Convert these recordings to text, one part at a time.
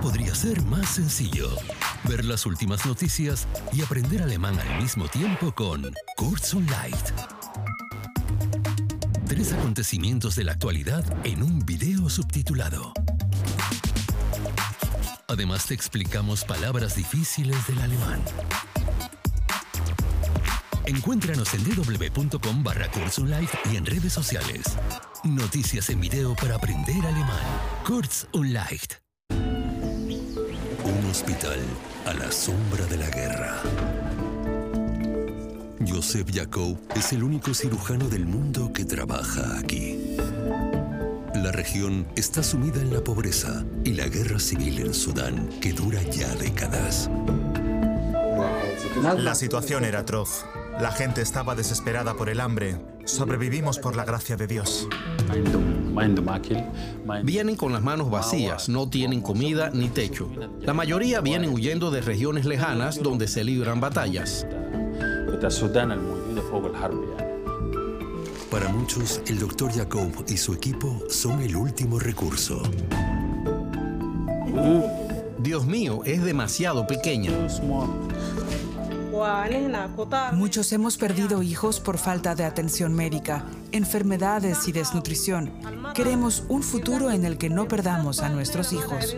podría ser más sencillo. Ver las últimas noticias y aprender alemán al mismo tiempo con Kurz und Leicht. 3 acontecimientos de la actualidad en un video subtitulado. Además te explicamos palabras difíciles del alemán. Encuéntranos en www.com/Kurz und Leicht y en redes sociales. Noticias en video para aprender alemán. Kurz und Leicht. Un hospital a la sombra de la guerra. Joseph Jacob es el único cirujano del mundo que trabaja aquí. La región está sumida en la pobreza y la guerra civil en Sudán, que dura ya décadas. La situación era atroz. La gente estaba desesperada por el hambre. Sobrevivimos por la gracia de Dios. Vienen con las manos vacías, no tienen comida ni techo. La mayoría vienen huyendo de regiones lejanas donde se libran batallas. Para muchos, el Dr. Jacob y su equipo son el último recurso. Dios mío, es demasiado pequeña. Muchos hemos perdido hijos por falta de atención médica, enfermedades y desnutrición. Queremos un futuro en el que no perdamos a nuestros hijos.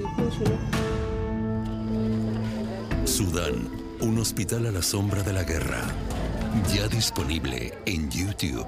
Sudán, un hospital a la sombra de la guerra. Ya disponible en YouTube.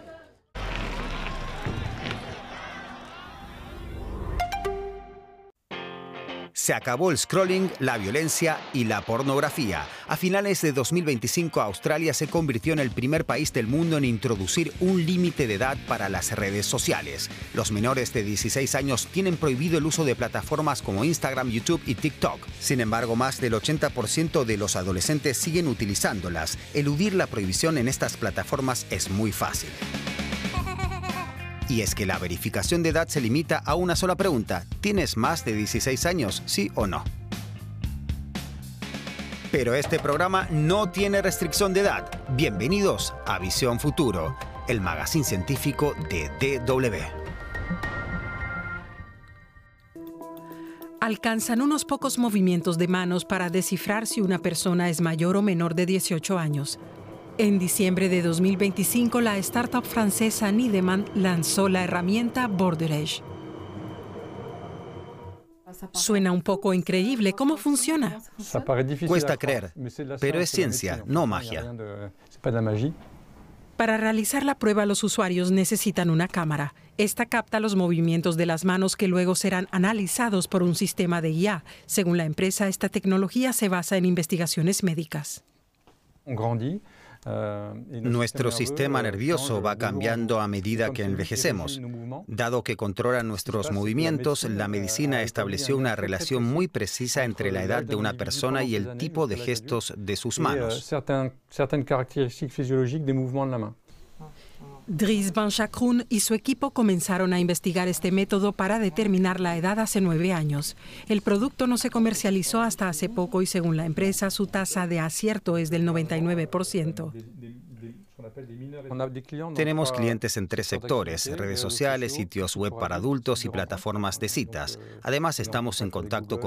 Se acabó el scrolling, la violencia y la pornografía. A finales de 2025, Australia se convirtió en el primer país del mundo en introducir un límite de edad para las redes sociales. Los menores de 16 años tienen prohibido el uso de plataformas como Instagram, YouTube y TikTok. Sin embargo, más del 80% de los adolescentes siguen utilizándolas. Eludir la prohibición en estas plataformas es muy fácil. Y es que la verificación de edad se limita a una sola pregunta. ¿Tienes más de 16 años, sí o no? Pero este programa no tiene restricción de edad. Bienvenidos a Visión Futuro, el magazine científico de DW. Alcanzan unos pocos movimientos de manos para descifrar si una persona es mayor o menor de 18 años. En diciembre de 2025, la startup francesa Nideman lanzó la herramienta Borderage. Suena un poco increíble. ¿Cómo funciona? Cuesta creer, pero es ciencia, no magia. Para realizar la prueba, los usuarios necesitan una cámara. Esta capta los movimientos de las manos que luego serán analizados por un sistema de IA. Según la empresa, esta tecnología se basa en investigaciones médicas. Nuestro sistema nervioso va cambiando a medida que envejecemos. Dado que controla nuestros movimientos, la medicina estableció una relación muy precisa entre la edad de una persona y el tipo de gestos de sus manos. Dries Van Schacroen y su equipo comenzaron a investigar este método para determinar la edad hace 9 años. El producto no se comercializó hasta hace poco y según la empresa su tasa de acierto es del 99%. Tenemos clientes en 3 sectores: redes sociales, sitios web para adultos y plataformas de citas. Además, estamos en contacto con